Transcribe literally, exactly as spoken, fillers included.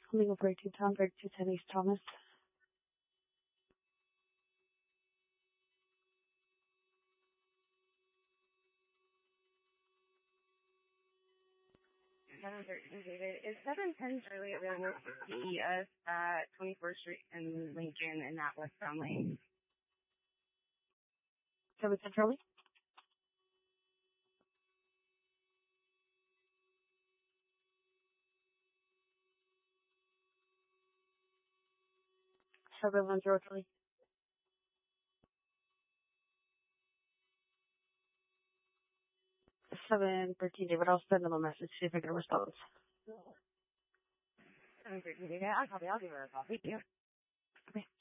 Legal for eighteen Tom, thirty-two ten East Thomas. seven thirteen David. Is seven ten Charlie available to see us at twenty-fourth Street in Lincoln and not westbound lane? seven ten Charlie? seven one zero Charlie. seven thirteen David. I'll send them a message, see if I get a response. seven thirteen David. I'll copy. I'll give her a call. Thank you. Okay.